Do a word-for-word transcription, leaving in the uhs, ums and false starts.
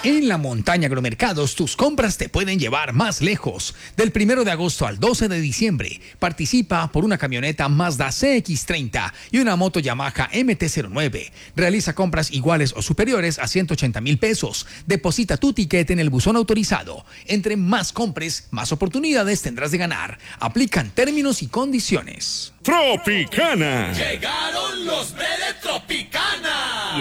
En la Montaña Agromercados, tus compras te pueden llevar más lejos. Del primero de agosto al doce de diciembre, participa por una camioneta Mazda C X treinta y una moto Yamaha M T cero nueve. Realiza compras iguales o superiores a ciento ochenta mil pesos. Deposita tu ticket en el buzón autorizado. Entre más compres, más oportunidades tendrás de ganar. Aplican términos y condiciones. Tropicana. Llegaron los de Tropicana.